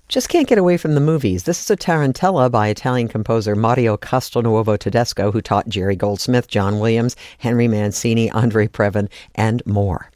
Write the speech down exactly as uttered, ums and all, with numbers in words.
Just can't get away from the movies. This is a tarantella by Italian composer Mario Castelnuovo Tedesco, who taught Jerry Goldsmith, John Williams, Henry Mancini, Andre Previn, and more.